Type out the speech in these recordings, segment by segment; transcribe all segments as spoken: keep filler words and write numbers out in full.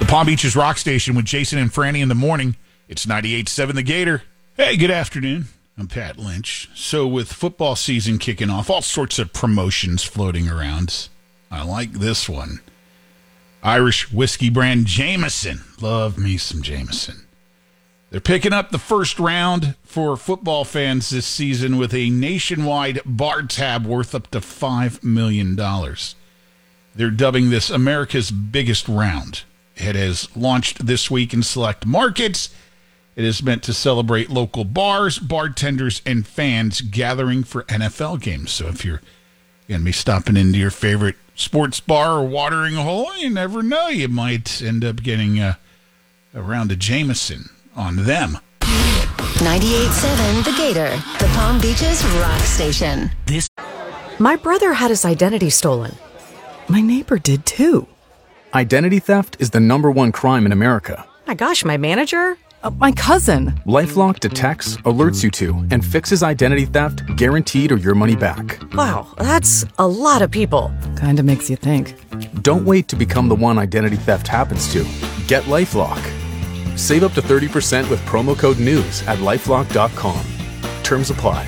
Palm Beach's Rock Station with Jason and Franny in the morning. It's ninety-eight point seven The Gator. Hey, good afternoon. I'm Pat Lynch. So with football season kicking off, all sorts of promotions floating around. I like this one. Irish whiskey brand Jameson. Love me some Jameson. They're picking up the first round for football fans this season with a nationwide bar tab worth up to five million dollars. They're dubbing this America's biggest round. It has launched this week in select markets. It is meant to celebrate local bars, bartenders, and fans gathering for N F L games. So if you're going to be stopping into your favorite sports bar or watering hole, you never know. You might end up getting a, a round of Jameson on them. ninety-eight point seven The Gator, the Palm Beach's Rock Station. This. My brother had his identity stolen. My neighbor did too. Identity theft is the number one crime in America. My gosh, my manager? Uh, my cousin. LifeLock detects, alerts you to, and fixes identity theft guaranteed or your money back. Wow, that's a lot of people. Kinda makes you think. Don't wait to become the one identity theft happens to. Get LifeLock. Save up to thirty percent with promo code NEWS at lifelock dot com. Terms apply.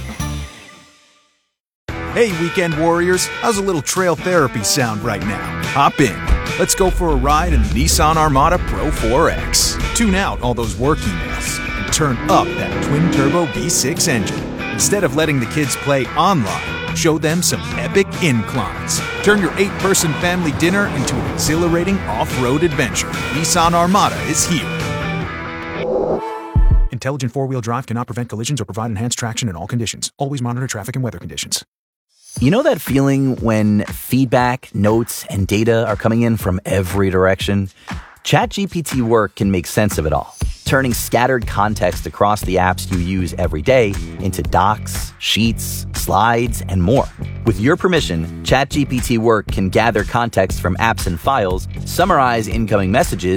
Hey, weekend warriors, how's a little trail therapy sound right now? Hop in. Let's go for a ride in the Nissan Armada Pro four X. Tune out all those work emails and turn up that twin-turbo V six engine. Instead of letting the kids play online, show them some epic inclines. Turn your eight-person family dinner into an exhilarating off-road adventure. Nissan Armada is here. Intelligent four-wheel drive cannot prevent collisions or provide enhanced traction in all conditions. Always monitor traffic and weather conditions. You know that feeling when feedback, notes, and data are coming in from every direction? ChatGPT Work can make sense of it all, turning scattered context across the apps you use every day into docs, sheets, slides, and more. With your permission, ChatGPT Work can gather context from apps and files, summarize incoming messages,